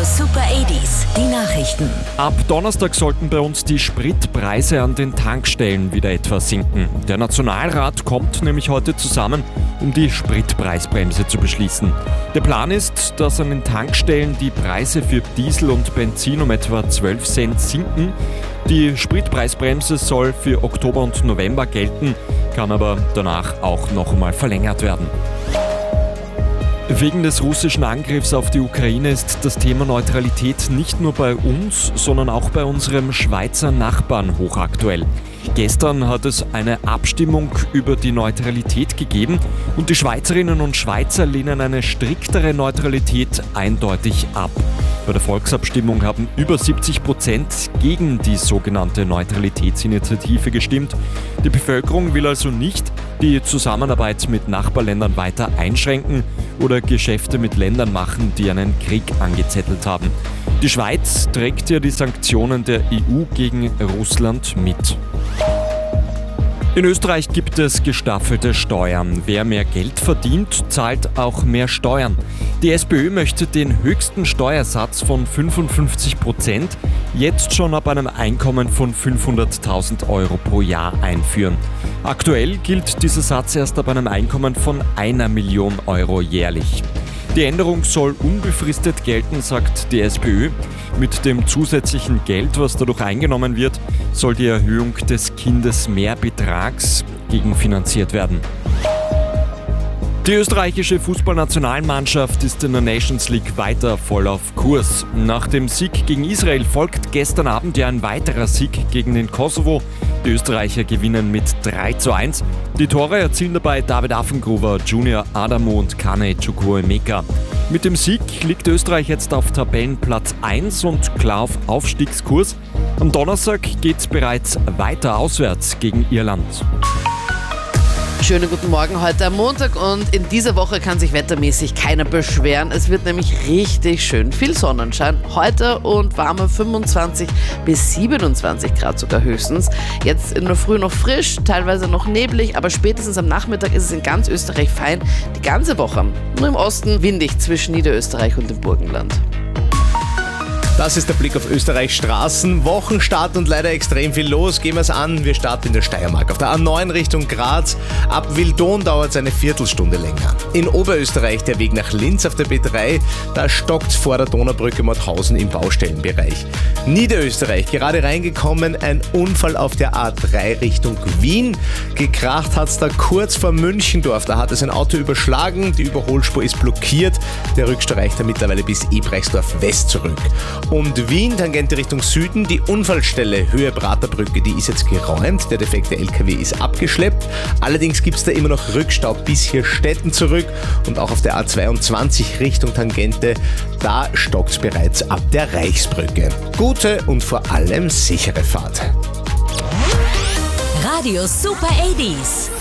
Super 80s, die Nachrichten. Ab Donnerstag sollten bei uns die Spritpreise an den Tankstellen wieder etwas sinken. Der Nationalrat kommt nämlich heute zusammen, um die Spritpreisbremse zu beschließen. Der Plan ist, dass an den Tankstellen die Preise für Diesel und Benzin um etwa 12 Cent sinken. Die Spritpreisbremse soll für Oktober und November gelten, kann aber danach auch noch einmal verlängert werden. Wegen des russischen Angriffs auf die Ukraine ist das Thema Neutralität nicht nur bei uns, sondern auch bei unserem Schweizer Nachbarn hochaktuell. Gestern hat es eine Abstimmung über die Neutralität gegeben und die Schweizerinnen und Schweizer lehnen eine striktere Neutralität eindeutig ab. Bei der Volksabstimmung haben über 70% gegen die sogenannte Neutralitätsinitiative gestimmt. Die Bevölkerung will also nicht die Zusammenarbeit mit Nachbarländern weiter einschränken oder Geschäfte mit Ländern machen, die einen Krieg angezettelt haben. Die Schweiz trägt ja die Sanktionen der EU gegen Russland mit. In Österreich gibt es gestaffelte Steuern. Wer mehr Geld verdient, zahlt auch mehr Steuern. Die SPÖ möchte den höchsten Steuersatz von 55% jetzt schon ab einem Einkommen von 500.000 Euro pro Jahr einführen. Aktuell gilt dieser Satz erst ab einem Einkommen von 1 Million Euro jährlich. Die Änderung soll unbefristet gelten, sagt die SPÖ. Mit dem zusätzlichen Geld, was dadurch eingenommen wird, soll die Erhöhung des Kindesmehrbetrags gegenfinanziert werden. Die österreichische Fußballnationalmannschaft ist in der Nations League weiter voll auf Kurs. Nach dem Sieg gegen Israel folgt gestern Abend ja ein weiterer Sieg gegen den Kosovo. Die Österreicher gewinnen mit 3:1. Die Tore erzielen dabei David Affengruber, Junior Adamo und Kane Chukwuemeka. Mit dem Sieg liegt Österreich jetzt auf Tabellenplatz 1 und klar auf Aufstiegskurs. Am Donnerstag geht es bereits weiter auswärts gegen Irland. Schönen guten Morgen heute am Montag und in dieser Woche kann sich wettermäßig keiner beschweren. Es wird nämlich richtig schön viel Sonnenschein heute und warme 25 bis 27 Grad sogar höchstens. Jetzt in der Früh noch frisch, teilweise noch neblig, aber spätestens am Nachmittag ist es in ganz Österreich fein. Die ganze Woche nur im Osten windig zwischen Niederösterreich und dem Burgenland. Das ist der Blick auf Österreichs Straßen. Wochenstart und leider extrem viel los. Gehen wir es an. Wir starten in der Steiermark. Auf der A9 Richtung Graz. Ab Wildon dauert es eine Viertelstunde länger. In Oberösterreich der Weg nach Linz auf der B3. Da stockt vor der Donaubrücke Mauthausen im Baustellenbereich. Niederösterreich, gerade reingekommen, ein Unfall auf der A3 Richtung Wien. Gekracht hat es da kurz vor Münchendorf. Da hat es ein Auto überschlagen. Die Überholspur ist blockiert. Der Rückstau reicht da mittlerweile bis Ebrechtsdorf West zurück. Und Wien, Tangente Richtung Süden, die Unfallstelle Höhe Praterbrücke, die ist jetzt geräumt. Der defekte LKW ist abgeschleppt. Allerdings gibt es da immer noch Rückstau bis Hirstetten zurück. Und auch auf der A22 Richtung Tangente, da stockt es bereits ab der Reichsbrücke. Gute und vor allem sichere Fahrt. Radio Super 80s.